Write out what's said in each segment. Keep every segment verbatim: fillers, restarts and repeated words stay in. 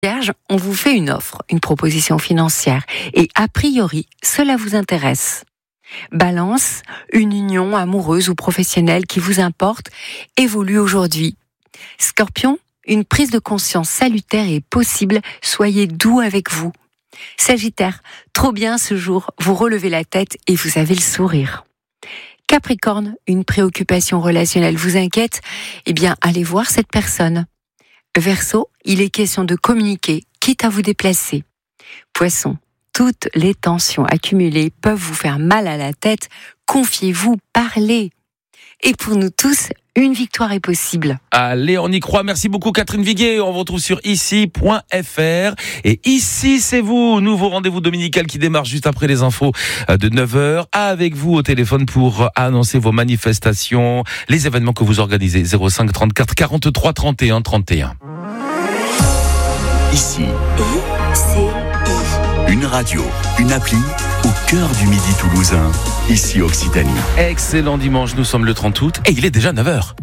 Vierge, on vous fait une offre, une proposition financière et a priori, cela vous intéresse. Balance, une union amoureuse ou professionnelle qui vous importe évolue aujourd'hui. Scorpion, une prise de conscience salutaire est possible, soyez doux avec vous. Sagittaire, trop bien ce jour, vous relevez la tête et vous avez le sourire. Capricorne, une préoccupation relationnelle vous inquiète, eh bien allez voir cette personne. Verseau, il est question de communiquer, quitte à vous déplacer. Poisson, toutes les tensions accumulées peuvent vous faire mal à la tête, confiez-vous, parlez. Et pour nous tous, une victoire est possible. Allez, on y croit. Merci beaucoup Catherine Viguier. On vous retrouve sur ici point f r. Et ici, c'est vous. Nouveau rendez-vous dominical qui démarre juste après les infos de neuf heures. Avec vous au téléphone pour annoncer vos manifestations, les événements que vous organisez. zéro cinq trente-quatre quarante-trois trente et un trente et un. Ici. I C I. Une radio, une appli au cœur du midi toulousain. Ici Occitanie. Excellent dimanche, nous sommes le trente août et il est déjà neuf heures.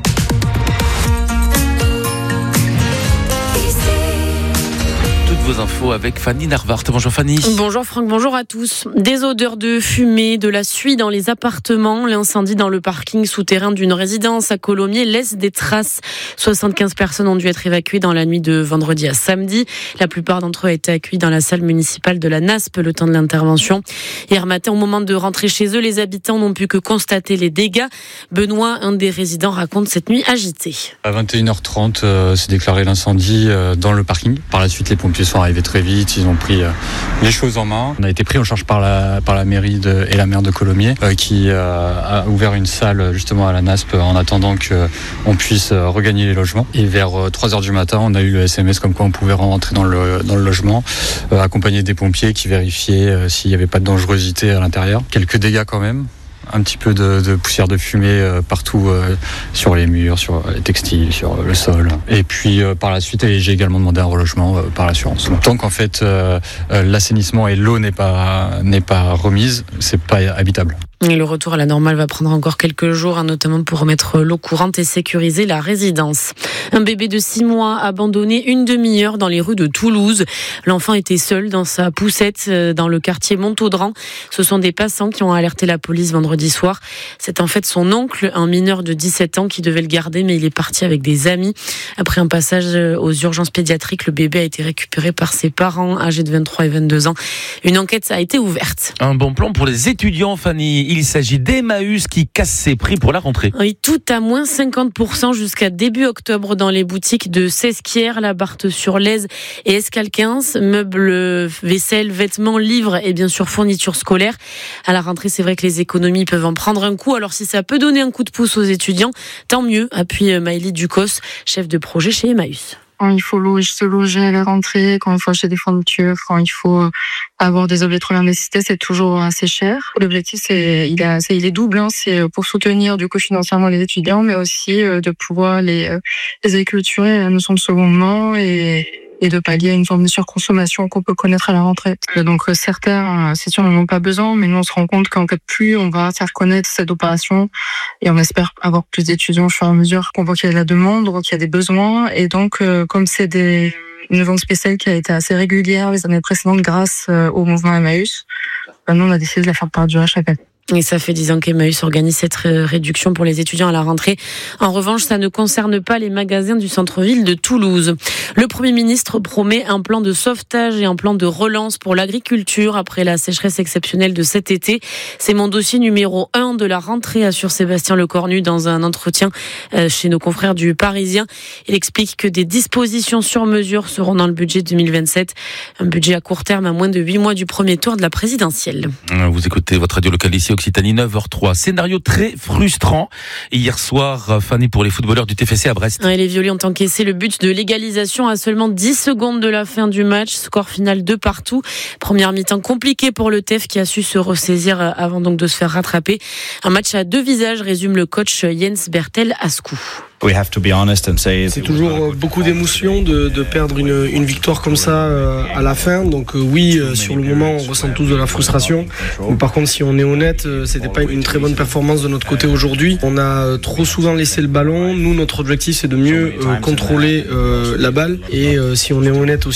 Vos infos avec Fanny Narvart. Bonjour Fanny. Bonjour Franck, bonjour à tous. Des odeurs de fumée, de la suie dans les appartements. L'incendie dans le parking souterrain d'une résidence à Colomiers laisse des traces. soixante-quinze personnes ont dû être évacuées dans la nuit de vendredi à samedi. La plupart d'entre eux étaient accueillis dans la salle municipale de la N A S P le temps de l'intervention. Hier matin, au moment de rentrer chez eux, les habitants n'ont pu que constater les dégâts. Benoît, un des résidents, raconte cette nuit agitée. À vingt et une heures trente, euh, s'est déclaré l'incendie euh, dans le parking. Par la suite, les pompiers sont arrivés très vite, ils ont pris euh, les choses en main. On a été pris en charge par la, par la mairie de, et la maire de Colomiers euh, qui euh, a ouvert une salle justement à la N A S P en attendant qu'on puisse euh, regagner les logements. Et vers euh, trois heures du matin, on a eu le S M S comme quoi on pouvait rentrer dans le, dans le logement, euh, accompagné des pompiers qui vérifiaient euh, s'il n'y avait pas de dangerosité à l'intérieur. Quelques dégâts quand même. Un petit peu de, de poussière de fumée euh, partout euh, sur les murs, sur les textiles, sur le sol. Et puis euh, par la suite, j'ai également demandé un relogement euh, par l'assurance. Tant qu'en fait euh, euh, l'assainissement et l'eau n'est pas n'est pas remise, c'est pas habitable. Et le retour à la normale va prendre encore quelques jours, hein, notamment pour remettre l'eau courante et sécuriser la résidence. Un bébé de six mois abandonné une demi-heure dans les rues de Toulouse. L'enfant était seul dans sa poussette dans le quartier Montaudran. Ce sont des passants qui ont alerté la police vendredi soir. C'est en fait son oncle, un mineur de dix-sept ans, qui devait le garder, mais il est parti avec des amis. Après un passage aux urgences pédiatriques, le bébé a été récupéré par ses parents, âgés de vingt-trois et vingt-deux ans. Une enquête a été ouverte. Un bon plan pour les étudiants, Fanny. Il s'agit d'Emmaüs qui casse ses prix pour la rentrée. Oui, tout à moins cinquante pour cent jusqu'à début octobre dans les boutiques de Sesquières, la Barthe-sur-Lèze et Escalquens. Meubles, vaisselle, vêtements, livres et bien sûr fournitures scolaires. À la rentrée, c'est vrai que les économies peuvent en prendre un coup. Alors si ça peut donner un coup de pouce aux étudiants, tant mieux, appuie Maëlie Ducos, chef de projet chez Emmaüs. Quand il faut loger, se loger à la rentrée, quand il faut acheter des fournitures, quand il faut avoir des objets de première nécessité, c'est toujours assez cher. L'objectif, c'est, il, a, c'est, il est double, hein, c'est pour soutenir du coup financièrement les étudiants, mais aussi de pouvoir les, les acculturer à la notion de seconde main et et de pallier à une forme de surconsommation qu'on peut connaître à la rentrée. Donc certains, c'est sûr, n'en ont pas besoin, mais nous on se rend compte qu'en fait plus on va faire connaître cette opération et on espère avoir plus d'étudiants au fur et à mesure qu'on voit qu'il y a de la demande, qu'il y a des besoins, et donc euh, comme c'est des une vente spéciale qui a été assez régulière les années précédentes grâce euh, au mouvement Emmaüs, ben, nous on a décidé de la faire perdurer chaque année. Et ça fait dix ans qu'Emmaüs organise cette réduction pour les étudiants à la rentrée. En revanche, ça ne concerne pas les magasins du centre-ville de Toulouse. Le Premier ministre promet un plan de sauvetage et un plan de relance pour l'agriculture après la sécheresse exceptionnelle de cet été. C'est mon dossier numéro un de la rentrée, assure Sébastien Lecornu dans un entretien chez nos confrères du Parisien. Il explique que des dispositions sur mesure seront dans le budget deux mille vingt-sept. Un budget à court terme à moins de huit mois du premier tour de la présidentielle. Vous écoutez votre radio locale ici Occitanie, neuf heures trois. Scénario très frustrant hier soir, Fanny, pour les footballeurs du T F C à Brest. Et les Violets ont encaissé le but de l'égalisation à seulement dix secondes de la fin du match. Score final deux partout. Première mi-temps compliquée pour le T F qui a su se ressaisir avant donc de se faire rattraper. Un match à deux visages, résume le coach Jens Bertel Askou. C'est toujours beaucoup d'émotions de, de perdre une, une victoire comme ça euh, à la fin. Donc euh, oui, euh, sur le moment, on ressent tous de la frustration. Mais par contre, si on est honnête, euh, c'était pas une très bonne performance de notre côté aujourd'hui. On a euh, trop souvent laissé le ballon. Nous, notre objectif, c'est de mieux euh, contrôler euh, la balle. Et euh, si on est honnête aussi,